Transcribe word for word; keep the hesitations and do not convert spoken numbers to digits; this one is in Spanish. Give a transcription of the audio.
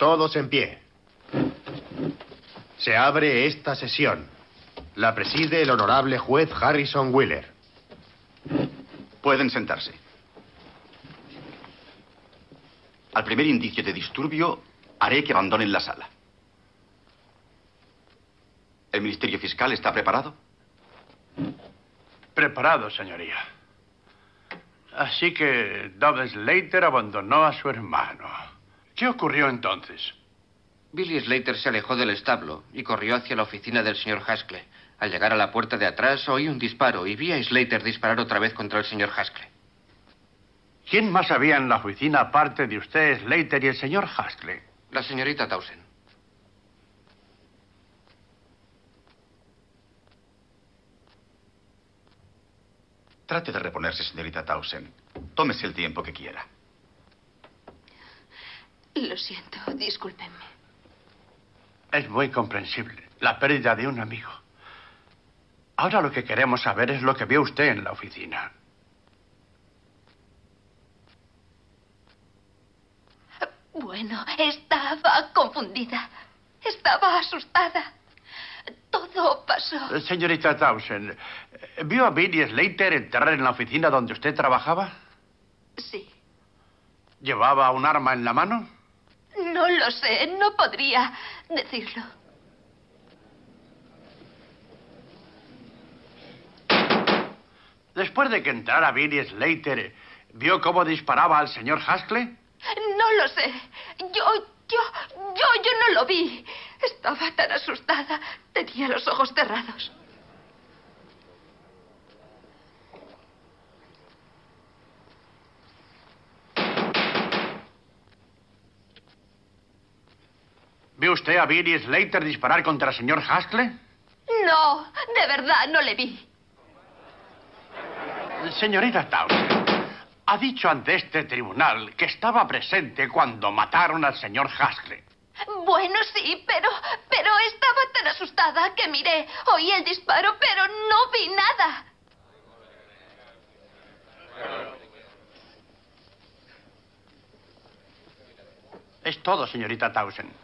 Todos en pie. Se abre esta sesión. La preside el honorable juez Harrison Wheeler. Pueden sentarse. Al primer indicio de disturbio, haré que abandonen la sala. ¿El Ministerio Fiscal está preparado? Preparado, señoría. Así que Dove Slater abandonó a su hermano. ¿Qué ocurrió entonces? Billy Slater se alejó del establo y corrió hacia la oficina del señor Haskell. Al llegar a la puerta de atrás, oí un disparo y vi a Slater disparar otra vez contra el señor Haskell. ¿Quién más había en la oficina aparte de usted, Slater y el señor Haskell? La señorita Townsend. Trate de reponerse, señorita Townsend. Tómese el tiempo que quiera. Lo siento, discúlpenme. Es muy comprensible. La pérdida de un amigo. Ahora lo que queremos saber es lo que vio usted en la oficina. Bueno, estaba confundida. Estaba asustada. Todo pasó. Señorita Townsend, ¿vio a Billy Slater entrar en la oficina donde usted trabajaba? Sí. ¿Llevaba un arma en la mano? No lo sé, no podría decirlo. Después de que entrara Billy Slater, ¿vio cómo disparaba al señor Haskell? No lo sé. Yo, yo, yo, yo no lo vi. Estaba tan asustada. Tenía los ojos cerrados. ¿Vio usted a Billy Slater disparar contra el señor Haskell? No, de verdad no le vi. Señorita Townsend, ha dicho ante este tribunal que estaba presente cuando mataron al señor Haskell. Bueno, sí, pero, pero estaba tan asustada que miré, oí el disparo, pero no vi nada. Es todo, señorita Townsend.